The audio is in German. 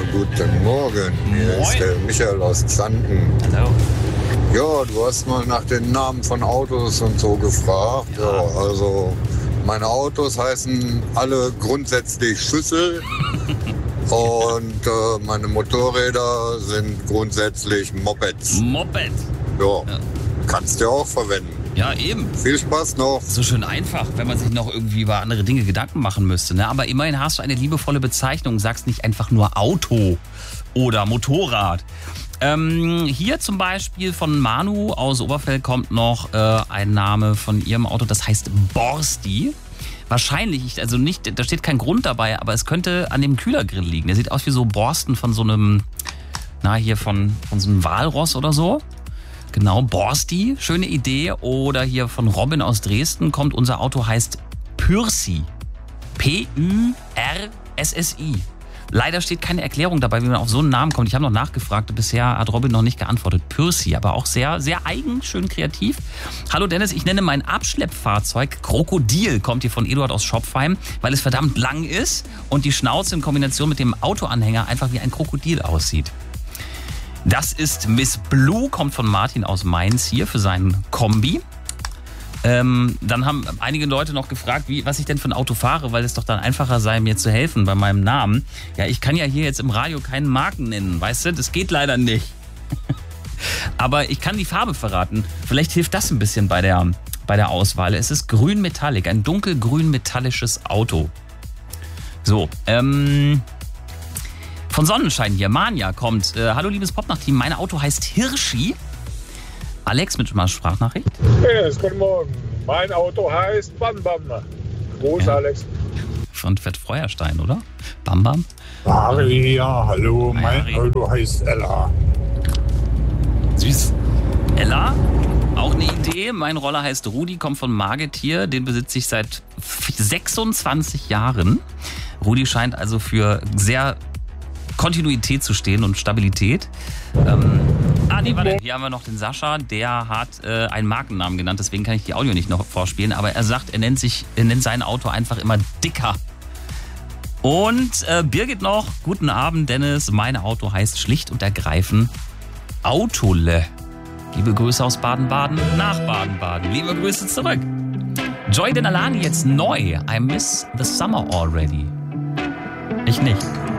guten Morgen. Hier ist der Michael aus Xanten. Hallo. Ja, du hast mal nach den Namen von Autos und so gefragt. Ja, also meine Autos heißen alle grundsätzlich Schüssel und meine Motorräder sind grundsätzlich Mopeds. Moped. Ja, kannst du auch verwenden. Ja, eben. Viel Spaß noch. So schön einfach, wenn man sich noch irgendwie über andere Dinge Gedanken machen müsste. Ne? Aber immerhin hast du eine liebevolle Bezeichnung. Sagst nicht einfach nur Auto oder Motorrad. Hier zum Beispiel von Manu aus Oberfeld kommt noch ein Name von ihrem Auto, das heißt Borsti. Wahrscheinlich, also nicht, da steht kein Grund dabei, aber es könnte an dem Kühlergrill liegen. Der sieht aus wie so Borsten von so einem, von so einem Walross oder so. Genau, Borsti, schöne Idee. Oder hier von Robin aus Dresden kommt, unser Auto heißt Pürsi. P-Ü-R-S-S-I. Leider steht keine Erklärung dabei, wie man auf so einen Namen kommt. Ich habe noch nachgefragt, bisher hat Robin noch nicht geantwortet. Pürsi, aber auch sehr, sehr eigen, schön kreativ. Hallo Dennis, ich nenne mein Abschleppfahrzeug Krokodil, kommt hier von Eduard aus Schopfheim, weil es verdammt lang ist und die Schnauze in Kombination mit dem Autoanhänger einfach wie ein Krokodil aussieht. Das ist Miss Blue, kommt von Martin aus Mainz hier für seinen Kombi. Dann haben einige Leute noch gefragt, was ich denn für ein Auto fahre, weil es doch dann einfacher sei, mir zu helfen bei meinem Namen. Ja, ich kann ja hier jetzt im Radio keinen Marken nennen, weißt du? Das geht leider nicht. Aber ich kann die Farbe verraten. Vielleicht hilft das ein bisschen bei der Auswahl. Es ist grün Metallic, ein dunkelgrün metallisches Auto. So, von Sonnenschein hier, Manja kommt. Hallo liebes Popnacht-Team, mein Auto heißt Hirschi. Alex mit einer Sprachnachricht. Yes, guten Morgen. Mein Auto heißt Bam Bam. Groß ja. Alex. Von Fett Feuerstein, oder? Bam Bam? Maria, hallo. Mein Auto heißt Ella. Süß. Ella? Auch eine Idee. Mein Roller heißt Rudi, kommt von Margetier. Den besitze ich seit 26 Jahren. Rudi scheint also für sehr Kontinuität zu stehen und Stabilität. Warte, hier haben wir noch den Sascha, der hat einen Markennamen genannt, deswegen kann ich die Audio nicht noch vorspielen, aber er sagt, er nennt sein Auto einfach immer Dicker. Und Birgit noch, guten Abend Dennis, mein Auto heißt schlicht und ergreifend Autole. Liebe Grüße aus Baden-Baden nach Baden-Baden, liebe Grüße zurück. Joy Denalani jetzt neu, I miss the summer already. Ich nicht.